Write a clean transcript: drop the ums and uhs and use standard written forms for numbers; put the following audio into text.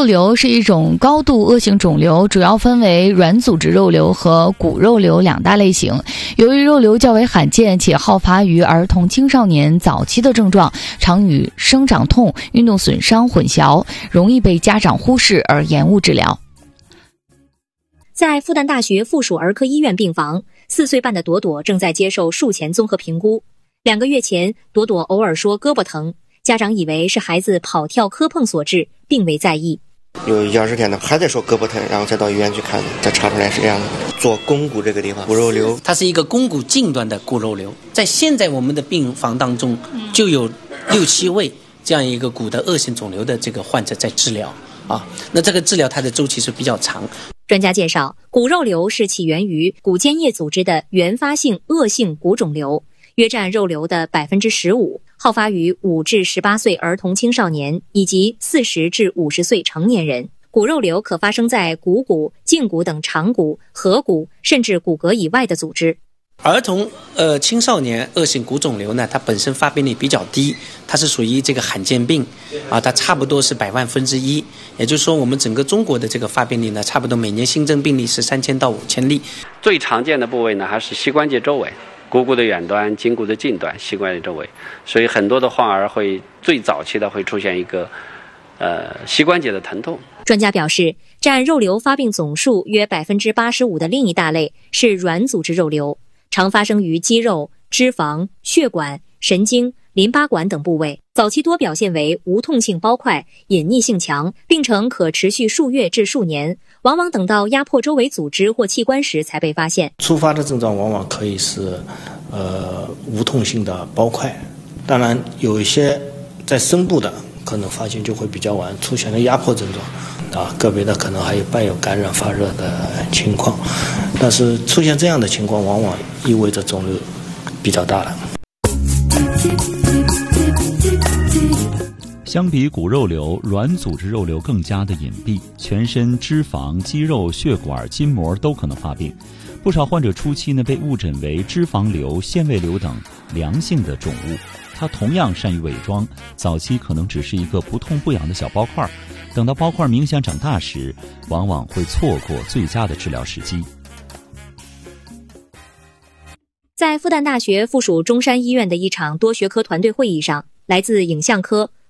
肉瘤是一种高度恶性肿瘤，主要分为软组织肉瘤和骨肉瘤两大类型。由于肉瘤较为罕见且好发于儿童青少年早期的症状，常与生长痛、运动损伤混淆，容易被家长忽视而延误治疗。 在复旦大学附属儿科医院病房，4岁半的朵朵正在接受术前综合评估。2个月前，朵朵偶尔说胳膊疼，家长以为是孩子跑跳磕碰所致，并未在意。 有1-20天的还在说胳膊疼，然后再到医院去看，再查出来是这样的，做肱骨这个地方骨肉瘤， 它是一个肱骨近端的骨肉瘤，在现在我们的病房当中就有6-7位这样一个骨的恶性肿瘤的这个患者在治疗啊。那这个治疗它的周期是比较长。 专家介绍，骨肉瘤是起源于骨间叶组织的原发性恶性骨肿瘤，约占肉瘤的15%，好发于5至18岁儿童青少年以及40至50岁成年人。骨肉瘤可发生在股骨、胫骨等长骨、颌骨甚至骨骼以外的组织。 儿童青少年恶性骨肿瘤呢，它本身发病率比较低，它是属于这个罕见病啊，它差不多是100万分之一，也就是说我们整个中国的这个发病率呢，差不多每年新增病例是3000到5000例。 最常见的部位呢还是膝关节周围，股骨的远端、胫骨的近端、膝关节周围，所以很多的患儿会最早期的会出现一个膝关节的疼痛。 专家表示，占肉瘤发病总数约85%的另一大类是软组织肉瘤，常发生于肌肉、脂肪、血管、神经、淋巴管等部位，早期多表现为无痛性包块，隐匿性强，病程可持续数月至数年，往往等到压迫周围组织或器官时才被发现。 初发的症状往往可以是无痛性的包块，当然有一些在深部的可能发现就会比较晚，出现了压迫症状个别的可能还有伴有感染发热的情况，但是出现这样的情况往往意味着肿瘤比较大了。 相比骨肉瘤，软组织肉瘤更加的隐蔽，全身脂肪、肌肉、血管、筋膜都可能发病。不少患者初期呢被误诊为脂肪瘤、纤维瘤等良性的肿物，它同样善于伪装，早期可能只是一个不痛不痒的小包块，等到包块明显长大时，往往会错过最佳的治疗时机。 在复旦大学附属中山医院的一场多学科团队会议上，来自影像科、